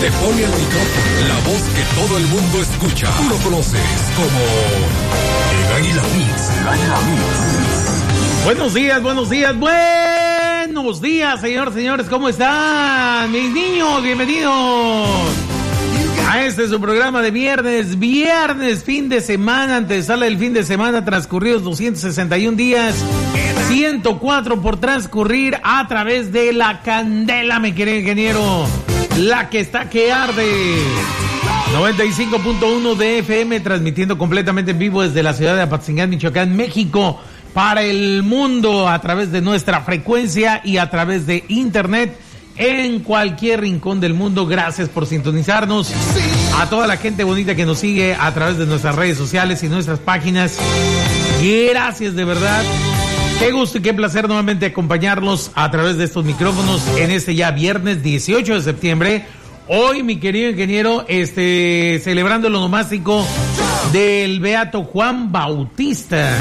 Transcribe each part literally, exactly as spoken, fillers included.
se pone el micrófono, la voz que todo el mundo escucha. Tú lo conoces como el Águila Mix. El Águila Mix. Buenos días, buenos días, buenos días, señores, señores, ¿cómo están? Mis niños, bienvenidos a este su programa de viernes, viernes, fin de semana, antesala del fin de semana, transcurridos doscientos sesenta y un días, ciento cuatro por transcurrir a través de la candela, mi querido ingeniero, la que está que arde. noventa y cinco punto uno de F M, transmitiendo completamente en vivo desde la ciudad de Apatzingán, Michoacán, México, para el mundo a través de nuestra frecuencia y a través de internet en cualquier rincón del mundo. Gracias por sintonizarnos. A toda la gente bonita que nos sigue a través de nuestras redes sociales y nuestras páginas, gracias de verdad. Qué gusto y qué placer nuevamente acompañarlos a través de estos micrófonos en este ya viernes dieciocho de septiembre. Hoy, mi querido ingeniero, este, celebrando el onomástico del Beato Juan Bautista.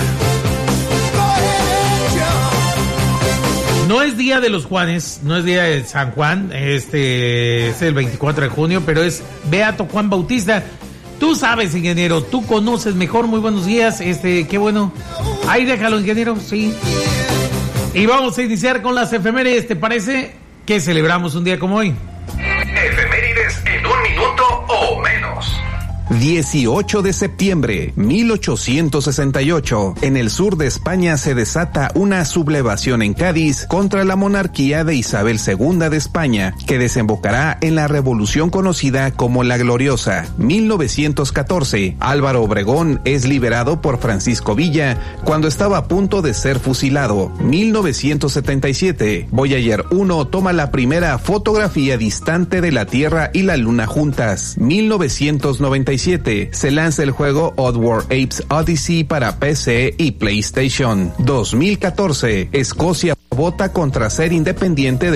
No es día de los Juanes, no es día de San Juan, este es el veinticuatro de junio, pero es Beato Juan Bautista. Tú sabes, ingeniero, tú conoces mejor. Muy buenos días, este, qué bueno. Ahí déjalo, ingeniero, sí. Y vamos a iniciar con las efemérides, ¿te parece? Que celebramos un día como hoy. Efemérides en un minuto o menos. dieciocho de septiembre, mil ochocientos sesenta y ocho. En el sur de España se desata una sublevación en Cádiz contra la monarquía de Isabel segunda de España, que desembocará en la revolución conocida como la Gloriosa. mil novecientos catorce. Álvaro Obregón es liberado por Francisco Villa cuando estaba a punto de ser fusilado. mil novecientos setenta y siete. Voyager uno toma la primera fotografía distante de la Tierra y la Luna juntas. mil novecientos noventa y siete. Se lanza el juego Oddworld Apes Odyssey para P C y PlayStation. dos mil catorce. Escocia vota contra ser independiente de